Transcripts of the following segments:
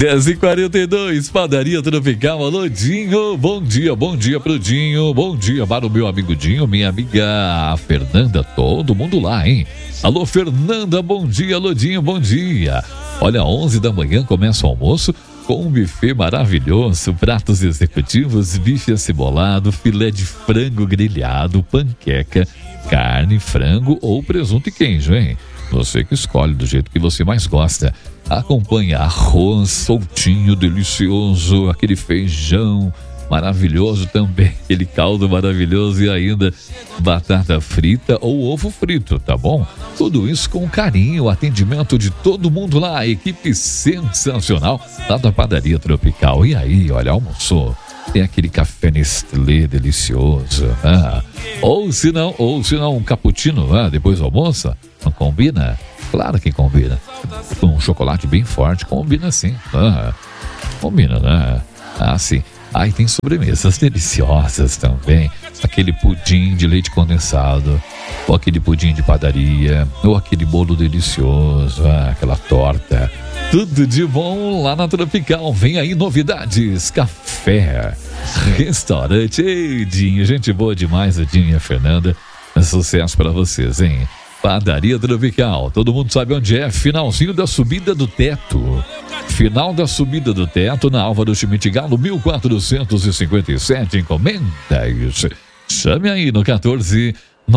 10h42, Padaria Tropical. Alô, Dinho, bom dia pro Dinho, bom dia para o meu amigo Dinho, minha amiga Fernanda, todo mundo lá, hein? Alô, Fernanda, bom dia, alô, Dinho, bom dia. Olha, 11 da manhã começa o almoço com um buffet maravilhoso, pratos executivos, bife acebolado, filé de frango grelhado, panqueca, carne, frango ou presunto e queijo, hein? Você que escolhe do jeito que você mais gosta. Acompanha arroz soltinho, delicioso, aquele feijão maravilhoso também, aquele caldo maravilhoso e ainda batata frita ou ovo frito, tá bom? Tudo isso com carinho, atendimento de todo mundo lá, a equipe sensacional lá da Padaria Tropical. E aí, olha, almoçou, tem aquele café Nestlé delicioso, ou se não um cappuccino, depois do almoço, não combina? Claro que combina. Com um chocolate bem forte, combina sim. Combina, né? Sim. Aí tem sobremesas deliciosas também. Aquele pudim de leite condensado, ou aquele pudim de padaria, ou aquele bolo delicioso, aquela torta. Tudo de bom lá na Tropical. Vem aí novidades, café, restaurante. Ei, Dinho, gente boa demais, o Dinho e a Fernanda. Sucesso pra vocês, hein? Padaria Tropical, todo mundo sabe onde é, finalzinho da subida do teto. Final da subida do teto na Álvaro Schmidt Galo, 1457, encomendas. Chame aí no 14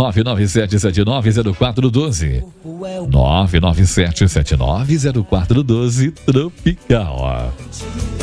997790412. 997790412, Tropical.